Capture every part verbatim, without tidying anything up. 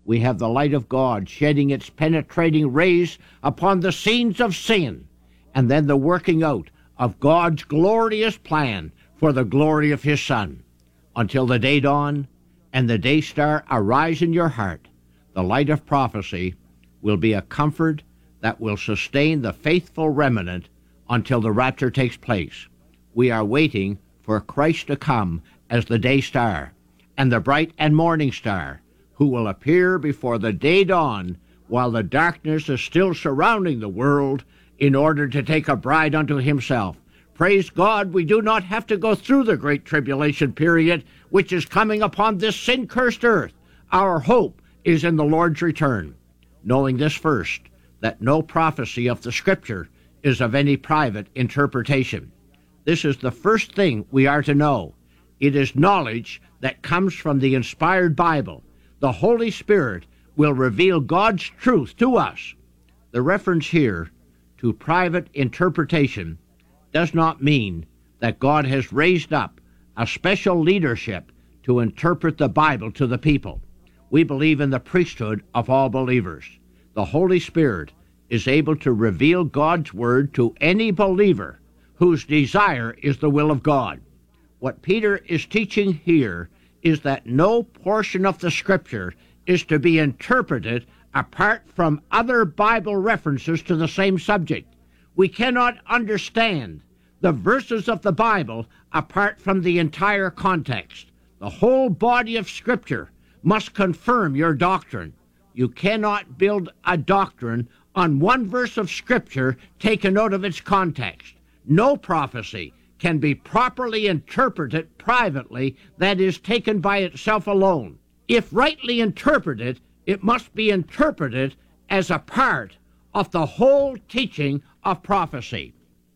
we have the light of God shedding its penetrating rays upon the scenes of sin, and then the working out of God's glorious plan for the glory of his Son. Until the day dawn and the day star arise in your heart, the light of prophecy will be a comfort that will sustain the faithful remnant until the rapture takes place. We are waiting for Christ to come as the day star and the bright and morning star, who will appear before the day dawn while the darkness is still surrounding the world, in order to take a bride unto himself. Praise God, we do not have to go through the great tribulation period which is coming upon this sin-cursed earth. Our hope is in the Lord's return. Knowing this first, that no prophecy of the Scripture is of any private interpretation. This is the first thing we are to know. It is knowledge that comes from the inspired Bible. The Holy Spirit will reveal God's truth to us. The reference here to private interpretation does not mean that God has raised up a special leadership to interpret the Bible to the people. We believe in the priesthood of all believers. The Holy Spirit is able to reveal God's word to any believer whose desire is the will of God. What Peter is teaching here is that no portion of the Scripture is to be interpreted apart from other Bible references to the same subject. We cannot understand the verses of the Bible apart from the entire context. The whole body of Scripture must confirm your doctrine. You cannot build a doctrine on one verse of Scripture taken out of its context. No prophecy can be properly interpreted privately, that is, taken by itself alone. If rightly interpreted, it must be interpreted as a part of the whole teaching of prophecy.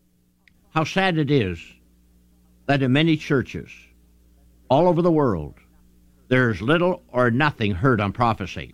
How sad it is that in many churches all over the world, there's little or nothing heard on prophecy.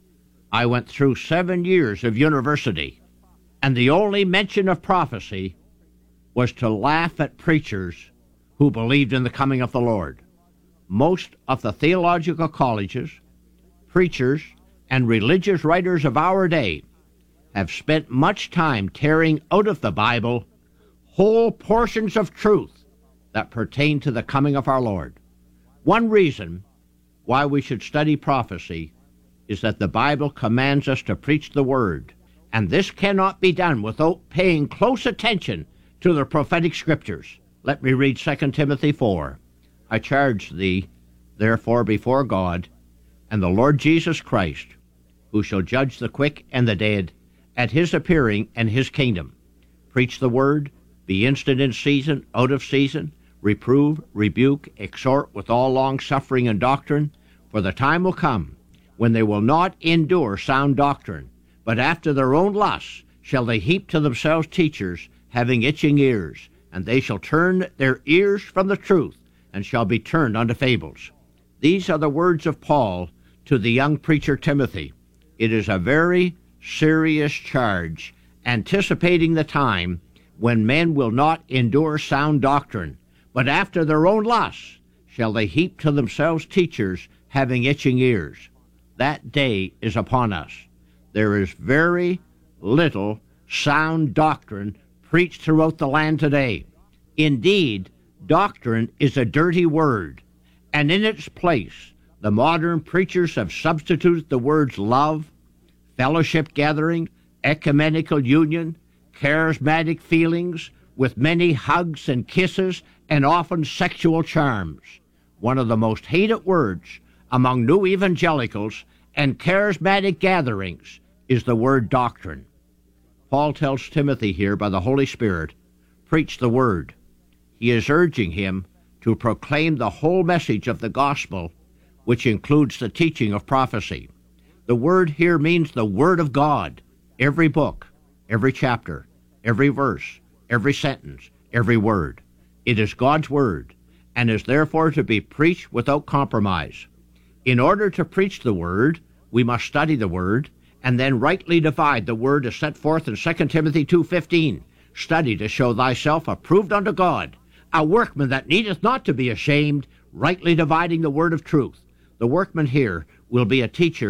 I went through seven years of university, and the only mention of prophecy was to laugh at preachers who believed in the coming of the Lord. Most of the theological colleges, preachers, and religious writers of our day have spent much time tearing out of the Bible whole portions of truth that pertain to the coming of our Lord. One reason why we should study prophecy is that the Bible commands us to preach the Word, and this cannot be done without paying close attention to the prophetic Scriptures. Let me read Second Timothy four. I charge thee, therefore, before God and the Lord Jesus Christ, who shall judge the quick and the dead at his appearing and his kingdom. Preach the word, be instant in season, out of season, reprove, rebuke, exhort with all long-suffering and doctrine, for the time will come when they will not endure sound doctrine, but after their own lusts shall they heap to themselves teachers having itching ears, and they shall turn their ears from the truth, and shall be turned unto fables. These are the words of Paul to the young preacher Timothy. It is a very serious charge, anticipating the time when men will not endure sound doctrine, but after their own lusts shall they heap to themselves teachers having itching ears. That day is upon us. There is very little sound doctrine preached throughout the land today. Indeed, doctrine is a dirty word, and in its place the modern preachers have substituted the words love, fellowship gathering, ecumenical union, charismatic feelings, with many hugs and kisses and often sexual charms. One of the most hated words among new evangelicals and charismatic gatherings is the word doctrine. Paul tells Timothy here by the Holy Spirit, preach the word. He is urging him to proclaim the whole message of the gospel, which includes the teaching of prophecy. The word here means the word of God. Every book, every chapter, every verse, every sentence, every word. It is God's word, and is therefore to be preached without compromise. In order to preach the word, we must study the word, and then rightly divide the word as set forth in Second Timothy two fifteen. Study to show thyself approved unto God, a workman that needeth not to be ashamed, rightly dividing the word of truth. The workman here will be a teacher